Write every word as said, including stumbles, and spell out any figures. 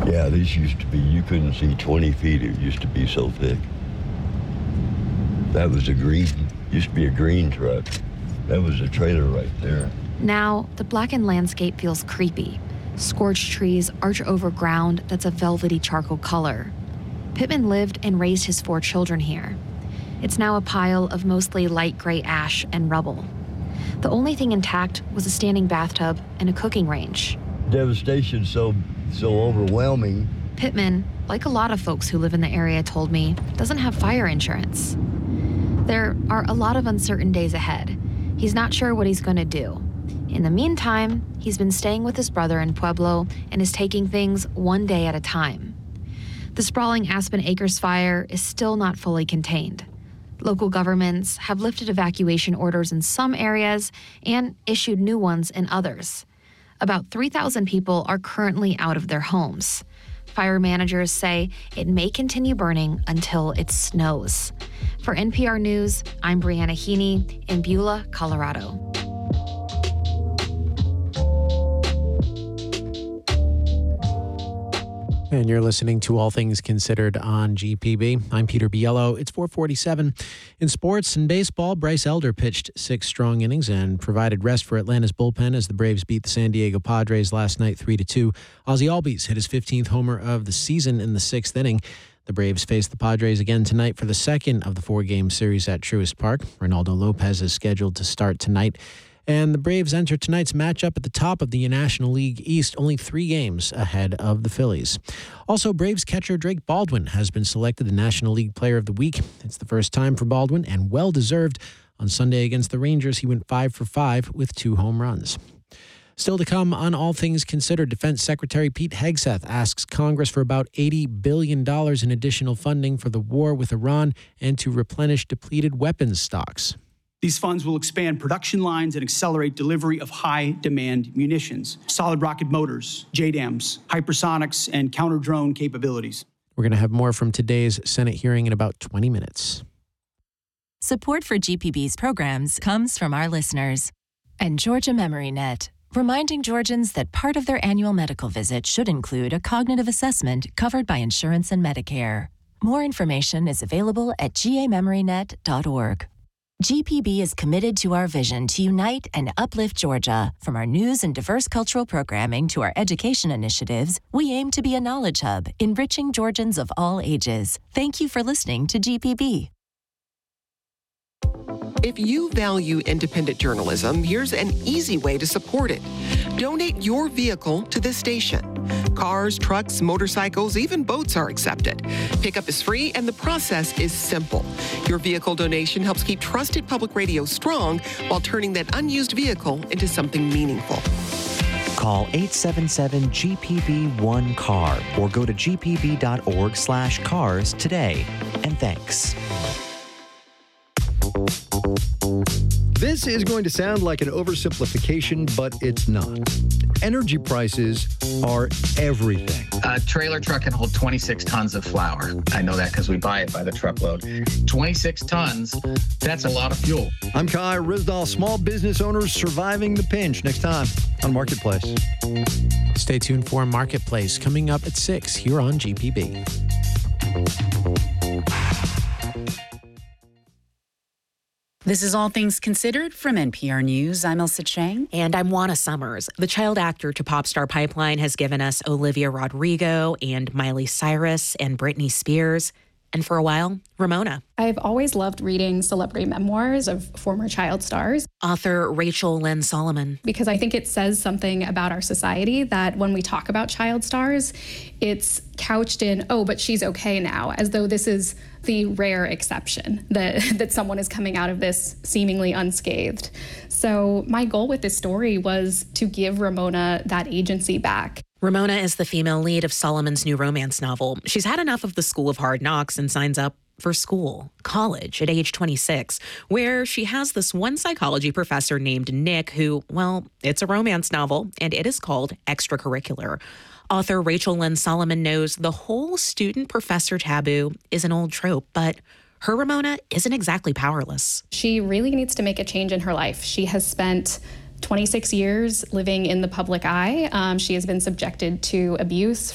Yeah, these used to be, you couldn't see twenty feet. It used to be so thick. That was a green, used to be a green truck. That was a trailer right there. Now, the blackened landscape feels creepy. Scorched trees arch over ground that's a velvety charcoal color. Pittman lived and raised his four children here. It's now a pile of mostly light gray ash and rubble. The only thing intact was a standing bathtub and a cooking range. Devastation so so overwhelming. Pittman, like a lot of folks who live in the area told me, doesn't have fire insurance. There are a lot of uncertain days ahead. He's not sure what he's going to do. In the meantime, he's been staying with his brother in Pueblo and is taking things one day at a time. The sprawling Aspen Acres fire is still not fully contained. Local governments have lifted evacuation orders in some areas and issued new ones in others. About three thousand people are currently out of their homes. Fire managers say it may continue burning until it snows. For N P R News, I'm Brianna Heaney in Beulah, Colorado. And you're listening to All Things Considered on G P B. I'm Peter Biello. It's four forty-seven. In sports and baseball, Bryce Elder pitched six strong innings and provided rest for Atlanta's bullpen as the Braves beat the San Diego Padres last night three to two. Ozzie Albies hit his fifteenth homer of the season in the sixth inning. The Braves face the Padres again tonight for the second of the four-game series at Truist Park. Ronaldo Lopez is scheduled to start tonight. And the Braves enter tonight's matchup at the top of the National League East, only three games ahead of the Phillies. Also, Braves catcher Drake Baldwin has been selected the National League Player of the Week. It's the first time for Baldwin, and well-deserved. On Sunday against the Rangers, he went five for five with two home runs. Still to come on All Things Considered, Defense Secretary Pete Hegseth asks Congress for about eighty billion dollars in additional funding for the war with Iran and to replenish depleted weapons stocks. These funds will expand production lines and accelerate delivery of high-demand munitions, solid rocket motors, J DAMs, hypersonics, and counter-drone capabilities. We're going to have more from today's Senate hearing in about twenty minutes. Support for G P B's programs comes from our listeners and Georgia Memory Net, reminding Georgians that part of their annual medical visit should include a cognitive assessment covered by insurance and Medicare. More information is available at g a memory net dot org. G P B is committed to our vision to unite and uplift Georgia. From our news and diverse cultural programming to our education initiatives, we aim to be a knowledge hub, enriching Georgians of all ages. Thank you for listening to G P B. If you value independent journalism, here's an easy way to support it. Donate your vehicle to this station. Cars, trucks, motorcycles, even boats are accepted. Pickup is free and the process is simple. Your vehicle donation helps keep trusted public radio strong while turning that unused vehicle into something meaningful. Call eight seven seven G P B one C A R or go to g p b dot org slash cars today. And thanks. This is going to sound like an oversimplification, but it's not. Energy prices are everything. A trailer truck can hold twenty-six tons of flour. I know that because we buy it by the truckload. twenty-six tons, that's a lot of fuel. I'm Kai Rizdal, small business owners surviving the pinch. Next time on Marketplace. Stay tuned for Marketplace coming up at six here on G P B. This is All Things Considered from N P R News. I'm Elsa Chang. And I'm Juana Summers. The child actor to pop star pipeline has given us Olivia Rodrigo and Miley Cyrus and Britney Spears. And for a while, Ramona. I've always loved reading celebrity memoirs of former child stars. Author Rachel Lynn Solomon. Because I think it says something about our society that when we talk about child stars, it's couched in, oh, but she's okay now, as though this is the rare exception, that, that someone is coming out of this seemingly unscathed. So my goal with this story was to give Ramona that agency back. Ramona is the female lead of Solomon's new romance novel. She's had enough of the school of hard knocks and signs up for school, college, at age twenty-six, where she has this one psychology professor named Nick who, well, it's a romance novel, and it is called Extracurricular. Author Rachel Lynn Solomon knows the whole student-professor taboo is an old trope, but her Ramona isn't exactly powerless. She really needs to make a change in her life. She has spent twenty-six years living in the public eye. Um, she has been subjected to abuse